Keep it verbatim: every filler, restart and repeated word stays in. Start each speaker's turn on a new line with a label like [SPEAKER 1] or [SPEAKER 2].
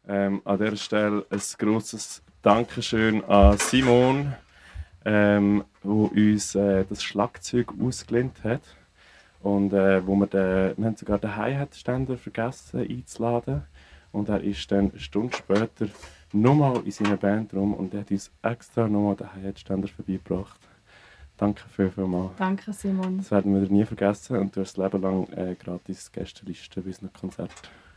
[SPEAKER 1] Ähm, an dieser Stelle ein grosses Dankeschön an Simon, ähm, wo uns äh, das Schlagzeug ausgelehnt hat. Und äh, wo wir, den, wir haben sogar den Hi-Hat-Ständer vergessen einzuladen. Und er ist dann eine Stunde später nochmal in seiner Band rum und er hat uns extra nochmal den Hi-Hat-Ständer vorbeigebracht. Danke viel, viel mal.
[SPEAKER 2] Danke, Simon.
[SPEAKER 1] Das werden wir nie vergessen und du hast das Leben lang äh, gratis Gästeliste bei unserem Konzert.